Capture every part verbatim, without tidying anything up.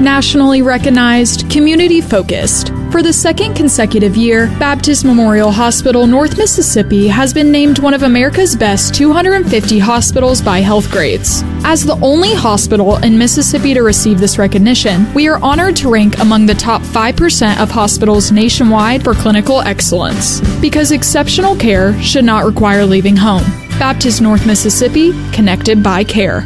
Nationally recognized, community-focused. For the second consecutive year, Baptist Memorial Hospital North Mississippi has been named one of America's best two hundred fifty hospitals by Healthgrades. As the only hospital in Mississippi to receive this recognition, we are honored to rank among the top five percent of hospitals nationwide for clinical excellence. Because exceptional care should not require leaving home. Baptist North Mississippi, connected by care.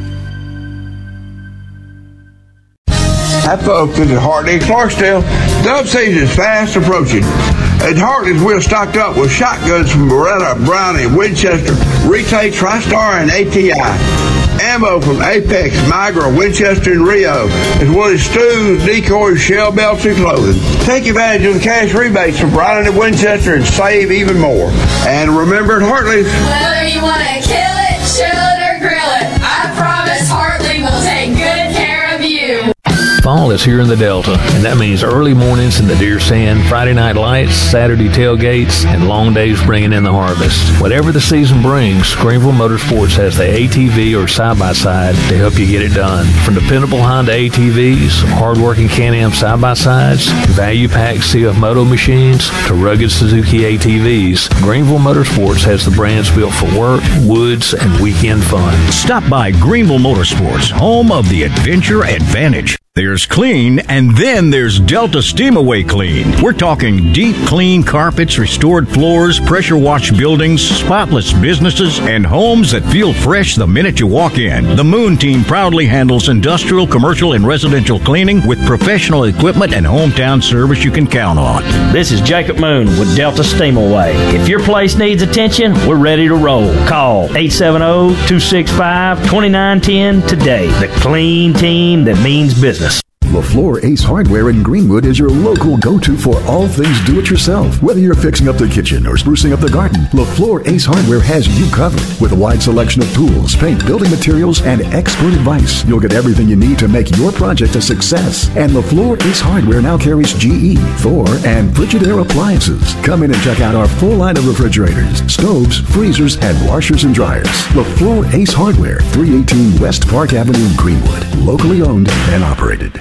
Hi folks, this is Hartley in Clarksdale. Dove season is fast approaching. At Hartley's, we're stocked up with shotguns from Beretta, Browning, Winchester, Retake, TriStar, and A T I. Ammo from Apex, Migra, Winchester, and Rio, as well as stews, decoys, shell belts, and clothing. Take advantage of the cash rebates from Browning and Winchester and save even more. And remember at Hartley's, whether you want to kill it, chill it, or grill it, I promise Hartley will take good care of you. Fall is here in the Delta, and that means early mornings in the deer stand, Friday night lights, Saturday tailgates, and long days bringing in the harvest. Whatever the season brings, Greenville Motorsports has the A T V or side-by-side to help you get it done. From dependable Honda A T Vs, hard-working Can-Am side-by-sides, value-packed C F Moto machines, to rugged Suzuki A T Vs, Greenville Motorsports has the brands built for work, woods, and weekend fun. Stop by Greenville Motorsports, home of the Adventure Advantage. There's clean, and then there's Delta Steamaway Clean. We're talking deep clean carpets, restored floors, pressure washed buildings, spotless businesses, and homes that feel fresh the minute you walk in. The Moon Team proudly handles industrial, commercial, and residential cleaning with professional equipment and hometown service you can count on. This is Jacob Moon with Delta Steamaway. If your place needs attention, we're ready to roll. Call eight seven zero, two six five, two nine one zero today. The clean team that means business. LaFleur Ace Hardware in Greenwood is your local go-to for all things do-it-yourself. Whether you're fixing up the kitchen or sprucing up the garden, LaFleur Ace Hardware has you covered. With a wide selection of tools, paint, building materials, and expert advice, you'll get everything you need to make your project a success. And LaFleur Ace Hardware now carries G E, Thor, and Frigidaire appliances. Come in and check out our full line of refrigerators, stoves, freezers, and washers and dryers. LaFleur Ace Hardware, three eighteen West Park Avenue, Greenwood. Locally owned and operated.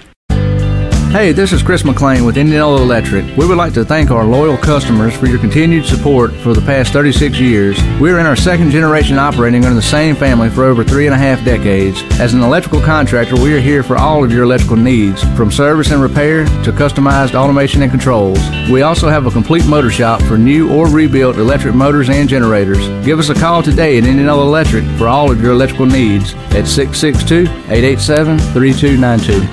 Hey, this is Chris McLean with Indianola Electric. We would like to thank our loyal customers for your continued support for the past thirty-six years. We're in our second generation operating under the same family for over three and a half decades. As an electrical contractor, we are here for all of your electrical needs, from service and repair to customized automation and controls. We also have a complete motor shop for new or rebuilt electric motors and generators. Give us a call today at Indianola Electric for all of your electrical needs at six six two, eight eight seven, three two nine two.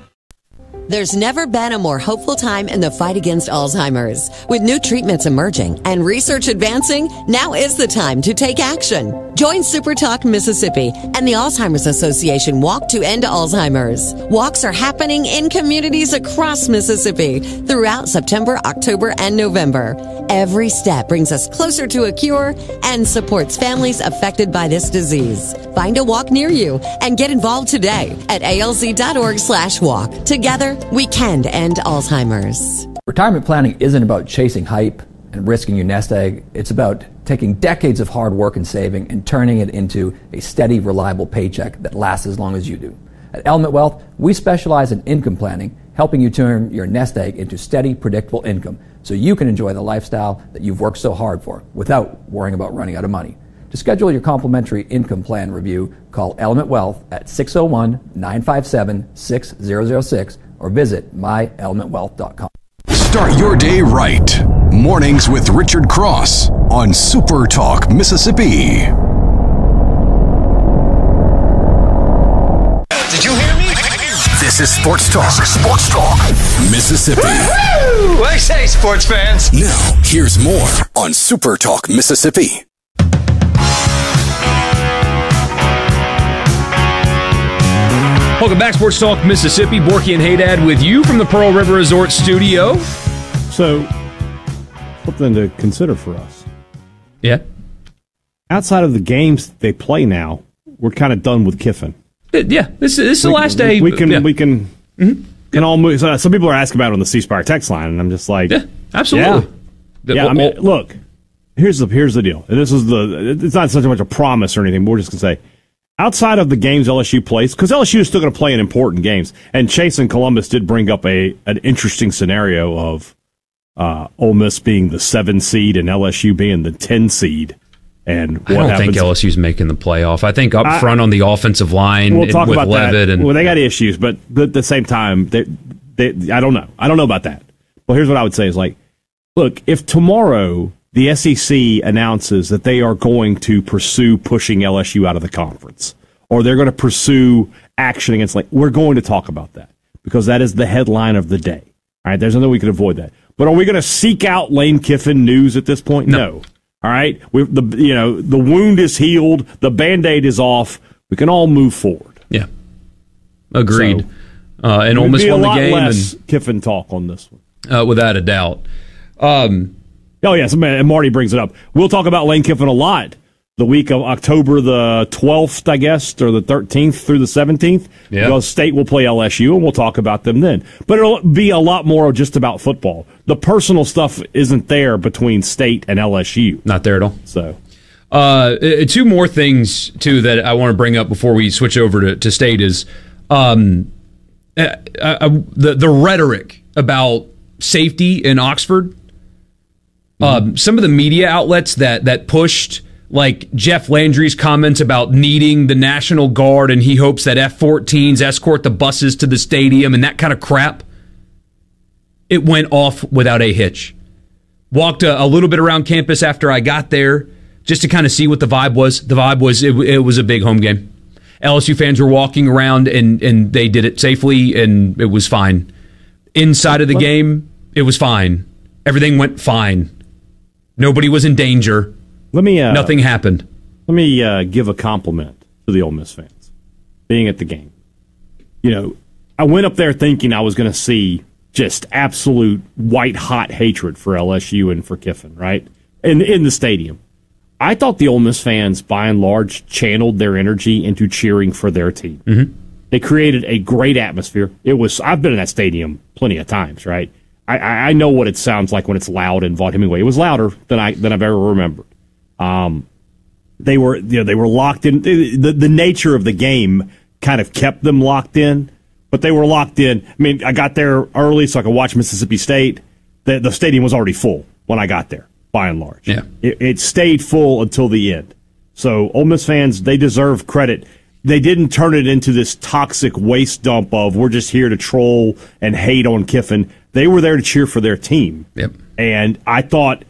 There's never been a more hopeful time in the fight against Alzheimer's. With new treatments emerging and research advancing, now is the time to take action. Join Super Talk Mississippi and the Alzheimer's Association Walk to End Alzheimer's. Walks are happening in communities across Mississippi throughout September, October, and November. Every step brings us closer to a cure and supports families affected by this disease. Find a walk near you and get involved today at A L Z dot org slash walk. Together, we can end Alzheimer's. Retirement planning isn't about chasing hype and risking your nest egg. It's about taking decades of hard work and saving and turning it into a steady, reliable paycheck that lasts as long as you do. At Element Wealth, we specialize in income planning, helping you turn your nest egg into steady, predictable income so you can enjoy the lifestyle that you've worked so hard for without worrying about running out of money. To schedule your complimentary income plan review, call Element Wealth at six oh one, nine five seven, six zero zero six or visit my element wealth dot com. Start your day right. Mornings with Richard Cross on Super Talk Mississippi. Did you hear me? This is Sports Talk. Sports Talk Mississippi. Woo-hoo! I say, sports fans. Now, here's more on Super Talk Mississippi. Welcome back, Sports Talk Mississippi. Borky and Haydad with you from the Pearl River Resort Studio. So, something to consider for us. Yeah. Outside of the games they play now, we're kind of done with Kiffin. Yeah, this, this is the we, last day. We can, yeah. we can, mm-hmm. can all move. So some people are asking about it on the C Spire text line, and I'm just like, yeah, absolutely. Yeah, the, yeah well, I mean, look, here's the here's the deal. And this is the. It's not such much a promise or anything. But we're just gonna say, outside of the games L S U plays, because L S U is still going to play in important games, and Chase and Columbus did bring up a an interesting scenario of uh, Ole Miss being the seven seed and L S U being the ten seed. And what I don't happens, think L S U's making the playoff. I think up I, front on the offensive line we'll talk with about Levitt. That. And, well, they got issues, but at the same time, they, they, I don't know. I don't know about that. Well, here's what I would say is like, look, if tomorrow the S E C announces that they are going to pursue pushing L S U out of the conference, or they're going to pursue action against, like, we're going to talk about that because that is the headline of the day. All right, there's nothing we can avoid that. But are we going to seek out Lane Kiffin news at this point? No. no. All right, we the you know the wound is healed, the Band-Aid is off. We can all move forward. Yeah, agreed. So, uh, and Ole Miss won the game. Less and Kiffin talk on this one, uh, without a doubt. Um, oh yes, and Marty brings it up. We'll talk about Lane Kiffin a lot the week of October the twelfth, I guess, or the thirteenth through the seventeenth. Yeah. Because State will play L S U, and we'll talk about them then. But it'll be a lot more just about football. The personal stuff isn't there between State and L S U. Not there at all. So, uh, two more things too that I want to bring up before we switch over to, to State is um, uh, uh, the the rhetoric about safety in Oxford. Mm-hmm. Um, some of the media outlets that that pushed, like Jeff Landry's comments about needing the National Guard and he hopes that F fourteens escort the buses to the stadium and that kind of crap. It went off without a hitch. Walked a, a little bit around campus after I got there just to kind of see what the vibe was. The vibe was it, it was a big home game. L S U fans were walking around and, and they did it safely and it was fine. Inside of the game, it was fine. Everything went fine. Nobody was in danger. Let me. Uh, Nothing happened. Let me uh, give a compliment to the Ole Miss fans being at the game. You know, I went up there thinking I was going to see just absolute white hot hatred for L S U and for Kiffin, right? In in the stadium. I thought the Ole Miss fans, by and large, channeled their energy into cheering for their team. Mm-hmm. They created a great atmosphere. It was. I've been in that stadium plenty of times, right? I, I know what it sounds like when it's loud in Vaught Hemingway. It was louder than I than I've ever remembered. Um, they were you know they were locked in. The the nature of the game kind of kept them locked in, but they were locked in. I mean, I got there early so I could watch Mississippi State. The the stadium was already full when I got there, by and large. Yeah, it, it stayed full until the end. So Ole Miss fans, they deserve credit. They didn't turn it into this toxic waste dump of we're just here to troll and hate on Kiffin. They were there to cheer for their team. Yep. And I thought,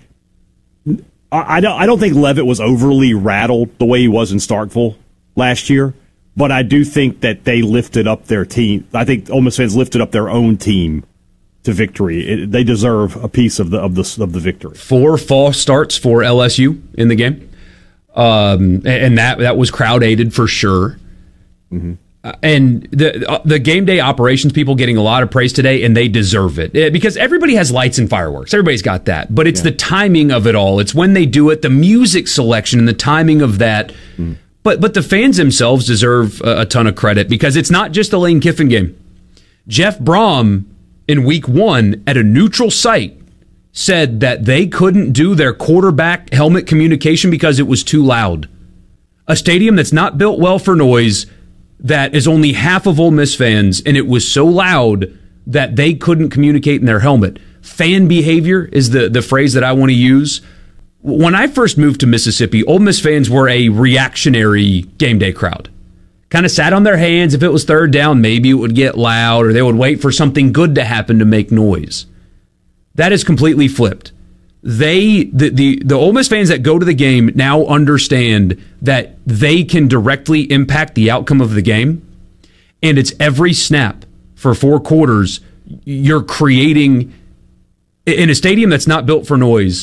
I, I don't, I don't think Levitt was overly rattled the way he was in Starkville last year, but I do think that they lifted up their team. I think Ole Miss fans lifted up their own team to victory. It, they deserve a piece of the of the of the victory. Four false starts for L S U in the game, um, and that that was crowd aided for sure. Mm-hmm. Uh, and the uh, the game day operations people getting a lot of praise today, and they deserve it uh, because everybody has lights and fireworks. Everybody's got that, but it's yeah. the timing of it all. It's when they do it, the music selection, and the timing of that. Mm. But but the fans themselves deserve a, a ton of credit because it's not just the Lane Kiffin game. Jeff Brom in week one at a neutral site said that they couldn't do their quarterback helmet communication because it was too loud. A stadium that's not built well for noise, that is only half of Ole Miss fans, and it was so loud that they couldn't communicate in their helmet. Fan behavior is the, the phrase that I want to use. When I first moved to Mississippi, Ole Miss fans were a reactionary game day crowd. Kind of sat on their hands. If it was third down, maybe it would get loud, or they would wait for something good to happen to make noise. That is completely flipped. They, the, the, the Ole Miss fans that go to the game now understand that they can directly impact the outcome of the game, and it's every snap for four quarters. You're creating, in a stadium that's not built for noise,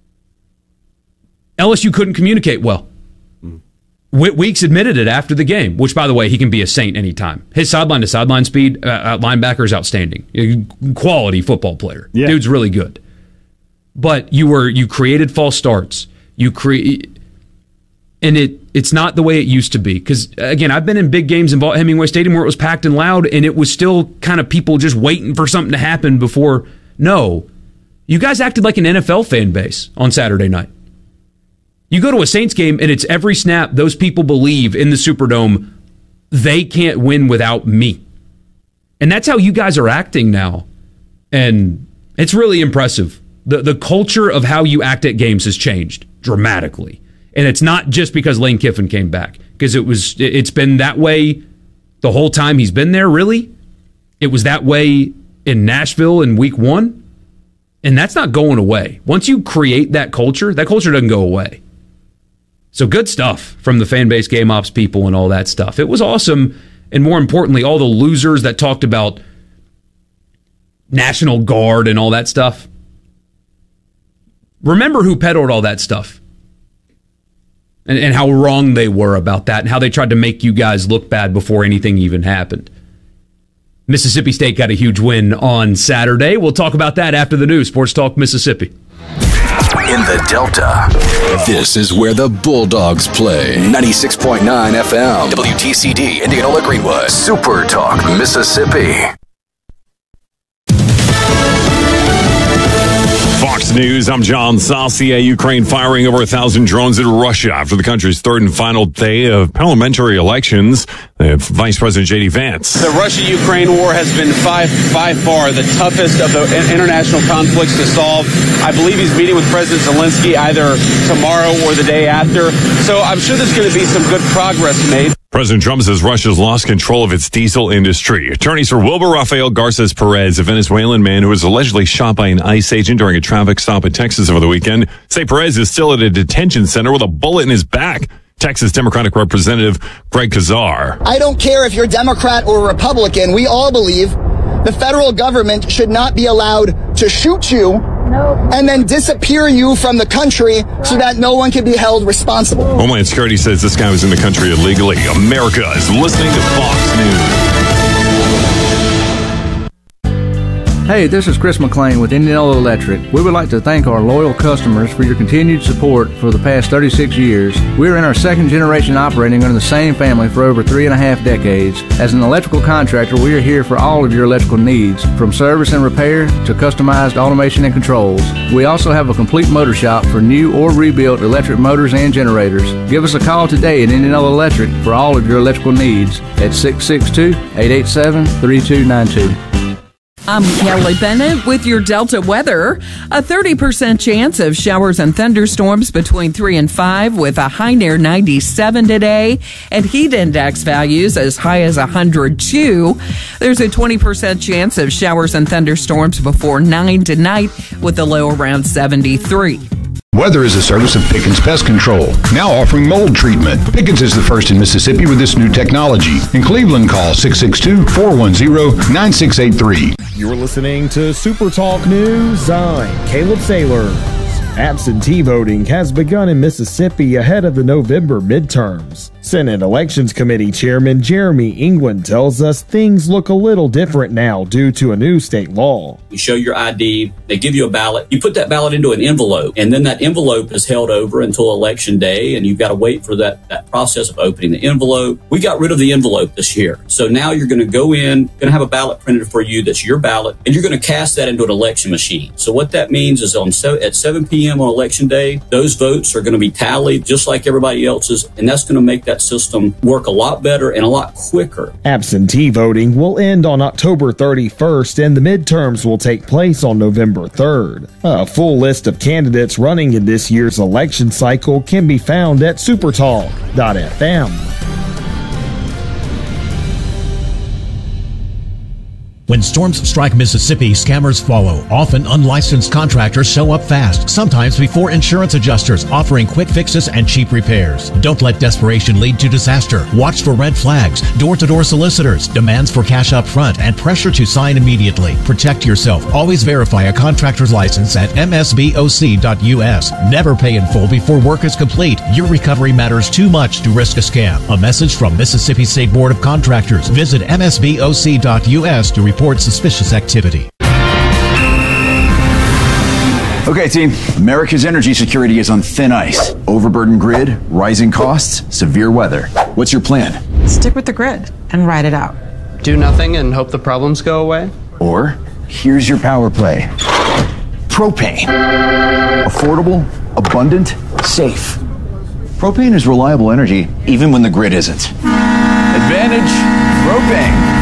L S U couldn't communicate well. Weeks admitted it after the game, which, by the way, he can be a saint anytime. His sideline-to-sideline speed, uh, linebacker is outstanding. Quality football player. Yeah. Dude's really good. But you were you created false starts. You create, and it it's not the way it used to be. Because, again, I've been in big games in Vaught Hemingway Stadium where it was packed and loud, and it was still kind of people just waiting for something to happen before. No. You guys acted like an N F L fan base on Saturday night. You go to a Saints game, and it's every snap those people believe in the Superdome, they can't win without me. And that's how you guys are acting now. And it's really impressive. The the culture of how you act at games has changed dramatically. And it's not just because Lane Kiffin came back, because it was it's been that way the whole time he's been there, really. It was that way in Nashville in week one. And that's not going away. Once you create that culture, that culture doesn't go away. So good stuff from the fan base, game ops people, and all that stuff. It was awesome. And more importantly, all the losers that talked about National Guard and all that stuff. Remember who peddled all that stuff. And, and how wrong they were about that, and how they tried to make you guys look bad before anything even happened. Mississippi State got a huge win on Saturday. We'll talk about that after the news. Sports Talk Mississippi. In the Delta, this is where the Bulldogs play. ninety-six point nine F M, W T C D, Indianola Greenwood, Super Talk Mississippi. Fox News, I'm John Saucier. Ukraine firing over a thousand drones at Russia after the country's third and final day of parliamentary elections. Uh, Vice President J D Vance. The Russia-Ukraine war has been by, by far the toughest of the international conflicts to solve. I believe he's meeting with President Zelensky either tomorrow or the day after. So I'm sure there's going to be some good progress made. President Trump says Russia's lost control of its diesel industry. Attorneys for Wilbur Rafael Garces Perez, a Venezuelan man who was allegedly shot by an ICE agent during a traffic stop in Texas over the weekend, say Perez is still at a detention center with a bullet in his back. Texas Democratic Representative Greg Kazar. I don't care if you're Democrat or Republican. We all believe the federal government should not be allowed to shoot you and then disappear you from the country so that no one can be held responsible. Homeland Security says this guy was in the country illegally. America is listening to Fox News. Hey, this is Chris McClain with Indianola Electric. We would like to thank our loyal customers for your continued support for the past thirty-six years. We're in our second generation operating under the same family for over three and a half decades. As an electrical contractor, we are here for all of your electrical needs, from service and repair to customized automation and controls. We also have a complete motor shop for new or rebuilt electric motors and generators. Give us a call today at Indianola Electric for all of your electrical needs at six six two, eight eight seven, three two nine two. I'm Kelly Bennett with your Delta weather. A thirty percent chance of showers and thunderstorms between three and five with a high near ninety-seven today and heat index values as high as one hundred two. There's a twenty percent chance of showers and thunderstorms before nine tonight with a low around seventy-three. Weather is a service of Pickens Pest Control, now offering mold treatment. Pickens is the first in Mississippi with this new technology. In Cleveland, call six six two, four one zero, nine six eight three. You're listening to Super Talk News. I'm Caleb Sailors. Absentee voting has begun in Mississippi ahead of the November midterms. Senate Elections Committee Chairman Jeremy England tells us things look a little different now due to a new state law. You show your I D, they give you a ballot, you put that ballot into an envelope, and then that envelope is held over until election day, and you've got to wait for that, that process of opening the envelope. We got rid of the envelope this year. So now you're going to go in, going to have a ballot printed for you that's your ballot, and you're going to cast that into an election machine. So what that means is on so, at seven p.m. on election day, those votes are going to be tallied just like everybody else's, and that's going to make that system work a lot better and a lot quicker. Absentee voting will end on October thirty-first, and the midterms will take place on November third. A full list of candidates running in this year's election cycle can be found at supertalk dot f m. When storms strike Mississippi, scammers follow. Often unlicensed contractors show up fast, sometimes before insurance adjusters, offering quick fixes and cheap repairs. Don't let desperation lead to disaster. Watch for red flags, door-to-door solicitors, demands for cash up front, and pressure to sign immediately. Protect yourself. Always verify a contractor's license at m s b o c dot u s. Never pay in full before work is complete. Your recovery matters too much to risk a scam. A message from Mississippi State Board of Contractors. Visit m s b o c dot u s to report suspicious activity. Okay, team. America's energy security is on thin ice. Overburdened grid, rising costs, severe weather. What's your plan? Stick with the grid and ride it out. Do nothing and hope the problems go away? Or, here's your power play. Propane. Affordable, abundant, safe. Propane is reliable energy, even when the grid isn't. Advantage propane.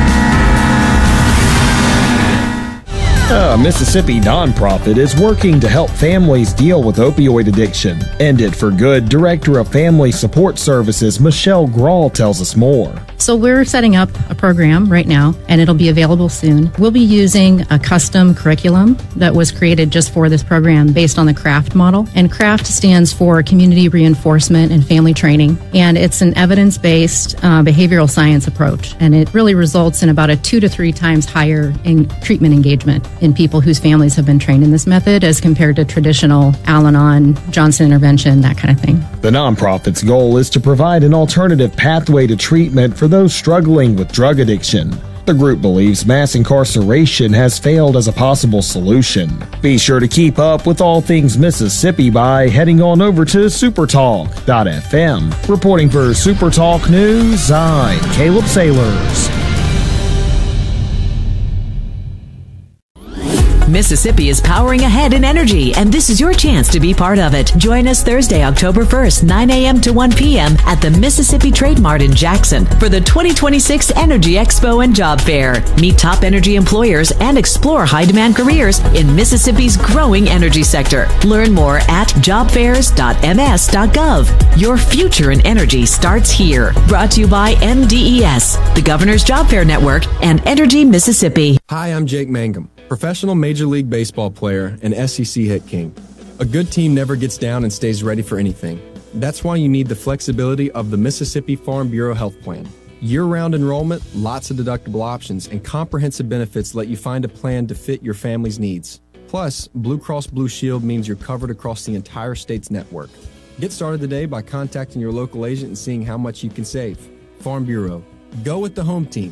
A Mississippi nonprofit is working to help families deal with opioid addiction. End It for Good Director of Family Support Services, Michelle Grawl, tells us more. So we're setting up a program right now, and it'll be available soon. We'll be using a custom curriculum that was created just for this program based on the CRAFT model. And CRAFT stands for Community Reinforcement and Family Training. And it's an evidence-based uh, behavioral science approach. And it really results in about a two to three times higher in treatment engagement in people whose families have been trained in this method as compared to traditional Al-Anon, Johnson intervention, that kind of thing. The nonprofit's goal is to provide an alternative pathway to treatment for those struggling with drug addiction. The group believes mass incarceration has failed as a possible solution. Be sure to keep up with all things Mississippi by heading on over to supertalk dot f m. Reporting for Supertalk News, I'm Caleb Sailors. Mississippi is powering ahead in energy, and this is your chance to be part of it. Join us Thursday, October first, nine a.m. to one p.m. at the Mississippi Trade Mart in Jackson for the twenty twenty-six Energy Expo and Job Fair. Meet top energy employers and explore high-demand careers in Mississippi's growing energy sector. Learn more at job fairs dot m s dot gov. Your future in energy starts here. Brought to you by M D E S, the Governor's Job Fair Network, and Energy Mississippi. Hi, I'm Jake Mangum, professional Major League Baseball player and S E C hit king. A good team never gets down and stays ready for anything. That's why you need the flexibility of the Mississippi Farm Bureau Health Plan. Year-round enrollment, lots of deductible options, and comprehensive benefits let you find a plan to fit your family's needs. Plus, Blue Cross Blue Shield means you're covered across the entire state's network. Get started today by contacting your local agent and seeing how much you can save. Farm Bureau. Go with the home team.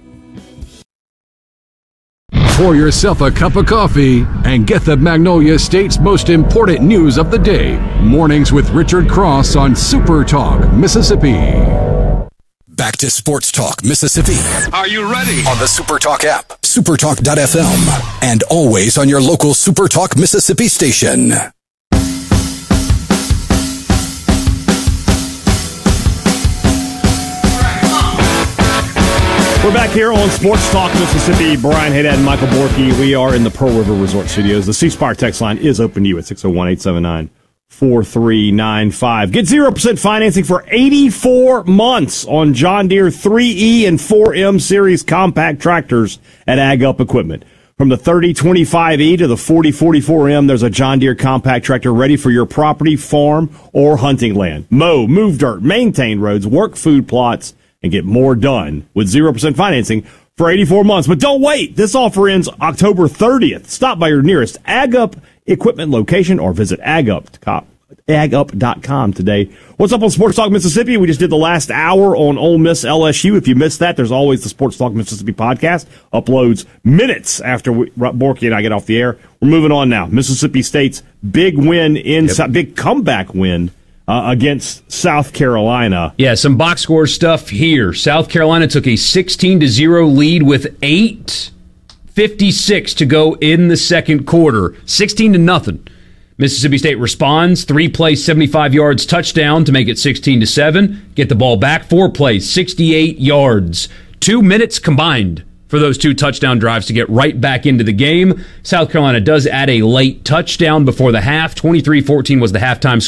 Pour yourself a cup of coffee and get the Magnolia State's most important news of the day. Mornings with Richard Cross on Super Talk, Mississippi. Back to Sports Talk, Mississippi. Are you ready? On the Super Talk app, supertalk dot f m, and always on your local Super Talk Mississippi station. We're back here on Sports Talk Mississippi. Brian Haydad and Michael Borky. We are in the Pearl River Resort Studios. The C Spire text line is open to you at six oh one, eight seven nine, four three nine five. Get zero percent financing for eighty-four months on John Deere three E and four M series compact tractors at Ag Up Equipment. From the thirty twenty-five E to the forty forty-four M, there's a John Deere compact tractor ready for your property, farm, or hunting land. Mow, move dirt, maintain roads, work food plots, and get more done with zero percent financing for eighty-four months. But don't wait. This offer ends October thirtieth. Stop by your nearest Ag Up Equipment location or visit ag up dot com today. What's up on Sports Talk Mississippi? We just did the last hour on Ole Miss L S U. If you missed that, there's always the Sports Talk Mississippi podcast. Uploads minutes after we, Borky and I get off the air. We're moving on now. Mississippi State's big win, in yep. big comeback win Uh, against South Carolina. Yeah, some box score stuff here. South Carolina took a sixteen to zero lead with eight fifty-six to go in the second quarter. sixteen to nothing. Mississippi State responds. Three plays, seventy-five yards, touchdown to make it sixteen to seven. Get the ball back. Four plays, sixty-eight yards. Two minutes combined for those two touchdown drives to get right back into the game. South Carolina does add a late touchdown before the half. twenty-three fourteen was the halftime score.